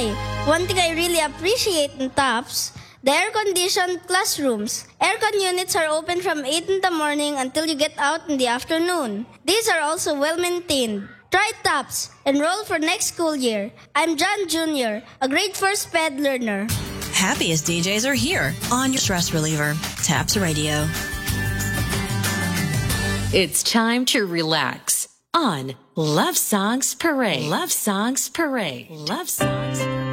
Hi, one thing I really appreciate in TOPS, the air-conditioned classrooms. Aircon units are open from 8 in the morning until you get out in the afternoon. These are also well-maintained. Try TOPS. Enroll for next school year. I'm John Jr., a grade 4 SPED learner. Happiest DJs are here on your stress reliever, TAPS Radio. It's time to relax on Love Songs Parade. Love Songs Parade. Love Songs Parade.